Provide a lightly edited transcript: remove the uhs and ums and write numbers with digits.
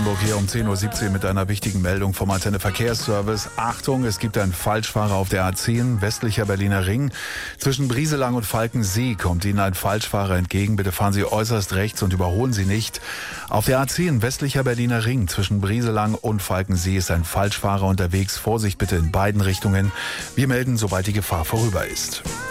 Hier um 10.17 Uhr mit einer wichtigen Meldung vom Antenne Verkehrsservice. Achtung, es gibt einen Falschfahrer auf der A10, westlicher Berliner Ring. Zwischen Brieselang und Falkensee kommt Ihnen ein Falschfahrer entgegen. Bitte fahren Sie äußerst rechts und überholen Sie nicht. Auf der A10, westlicher Berliner Ring, zwischen Brieselang und Falkensee ist ein Falschfahrer unterwegs. Vorsicht bitte in beiden Richtungen. Wir melden, sobald die Gefahr vorüber ist.